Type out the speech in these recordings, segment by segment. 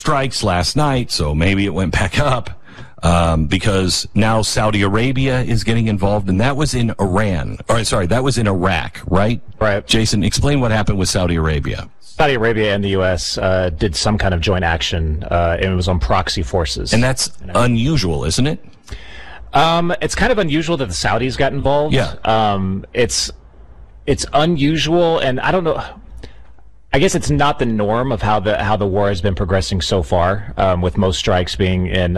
strikes last night, so maybe it went back up. Because now Saudi Arabia is getting involved, and that was in Iran. Or sorry, that was in Iraq, right? Right. Jason, explain what happened with Saudi Arabia. Saudi Arabia and the U.S. Did some kind of joint action, and it was on proxy forces. And that's unusual, isn't it? It's kind of unusual that the Saudis got involved. Yeah. It's unusual, and I don't know. I guess it's not the norm of how the war has been progressing so far, with most strikes being in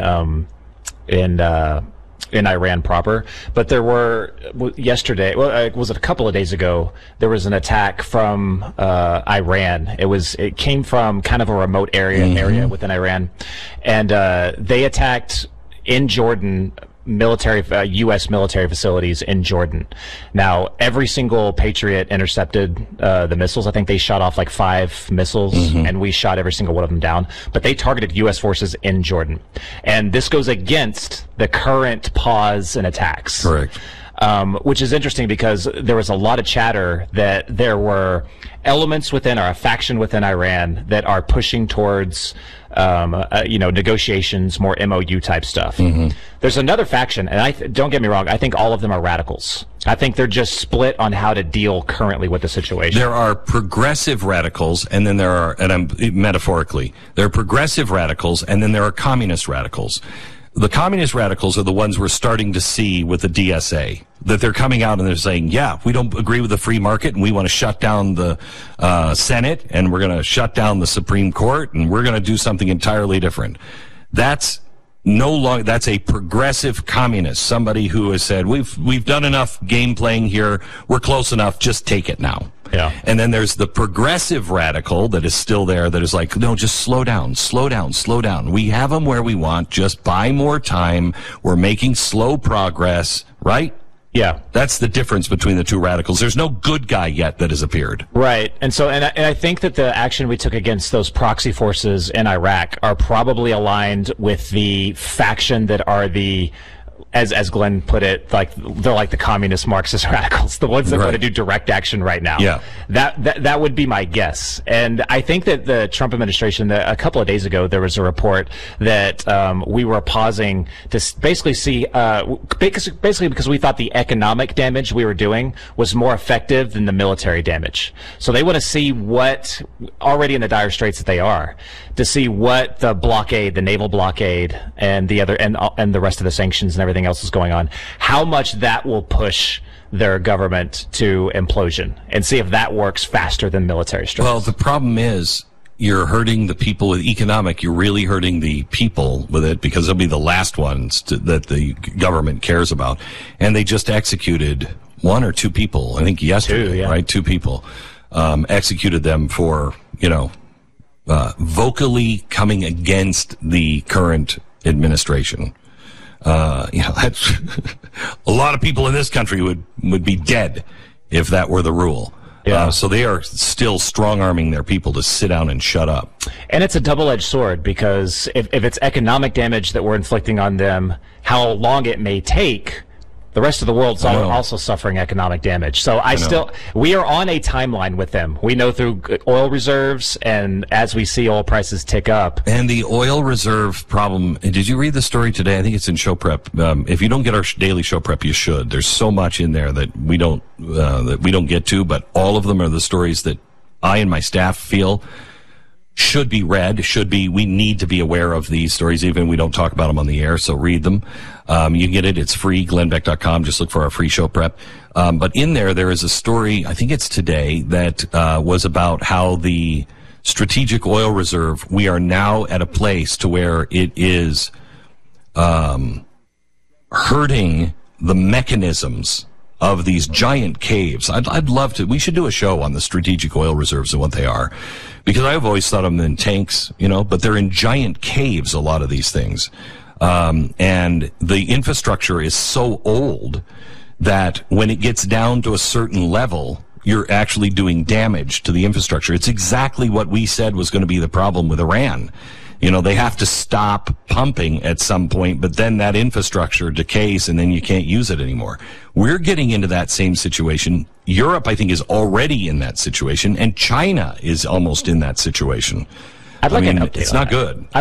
Iran proper. But there were yesterday, it was a couple of days ago, there was an attack from Iran. It came from kind of a remote area within Iran, and they attacked in Jordan. U.S. military facilities in Jordan. Now, every single Patriot intercepted the missiles. I think they shot off like 5 missiles, and we shot every single one of them down. But they targeted U.S. forces in Jordan. And this goes against the current pause in attacks. Correct. Which is interesting because there was a lot of chatter that there were elements within, or a faction within Iran that are pushing towards negotiations, more MOU type stuff. There's another faction, and don't get me wrong, I think all of them are radicals. I think they're just split on how to deal currently with the situation. There are progressive radicals, and then there are, and I'm metaphorically, there are progressive radicals, and then there are communist radicals. The communist radicals are the ones we're starting to see with the DSA, that they're coming out and they're saying, yeah, we don't agree with the free market, and we want to shut down the Senate, and we're going to shut down the Supreme Court, and we're going to do something entirely different. That's that's a progressive communist, somebody who has said, we've done enough game playing here, we're close enough, just take it now. Yeah. And then there's the progressive radical that is still there, that is like, no, just slow down. We have them where we want, just buy more time. We're making slow progress, right? Yeah. That's the difference between the two radicals. There's no good guy yet that has appeared. Right. And so, and I think that the action we took against those proxy forces in Iraq are probably aligned with the faction that are as Glenn put it, they're like the communist Marxist radicals, the ones that want to do direct action right now. Yeah. That would be my guess. And I think that the Trump administration, a couple of days ago, there was a report that we were pausing to basically see, basically because we thought the economic damage we were doing was more effective than the military damage. So they want to see what, already in the dire straits that they are, to see what the blockade, the naval blockade, and the other, and the rest of the sanctions and everything else is going on, how much that will push their government to implosion, and see if that works faster than military strikes. Well, the problem is you're hurting the people with economic. You're really hurting the people with it, because they'll be the last ones that the government cares about. And they just executed 1 or 2 people, I think yesterday, 2, yeah. right? 2 people, executed them for, vocally coming against the current administration. That's a lot of people in this country would be dead if that were the rule. Yeah. So they are still strong-arming their people to sit down and shut up. And it's a double-edged sword, because if it's economic damage that we're inflicting on them, how long it may take, the rest of the world's also suffering economic damage. So we are on a timeline with them. We know through oil reserves, and as we see oil prices tick up. And the oil reserve problem, did you read the story today? I think it's in Show Prep. If you don't get our daily Show Prep, you should. There's so much in there that we don't get to, but all of them are the stories that I and my staff feel should be read, we need to be aware of these stories, even we don't talk about them on the air, so read them. You can get it, it's free, glennbeck.com, just look for our free Show Prep. But in there is a story, I think it's today, that was about how the strategic oil reserve, we are now at a place to where it is hurting the mechanisms of these giant caves. I'd love to. We should do a show on the strategic oil reserves and what they are, because I've always thought of them in tanks, but they're in giant caves, a lot of these things. And the infrastructure is so old that when it gets down to a certain level, you're actually doing damage to the infrastructure. It's exactly what we said was going to be the problem with Iran. They have to stop pumping at some point, but then that infrastructure decays and then you can't use it anymore. We're getting into that same situation. Europe, I think, is already in that situation, and China is almost in that situation. I'd like I mean, an update it's on not that. good.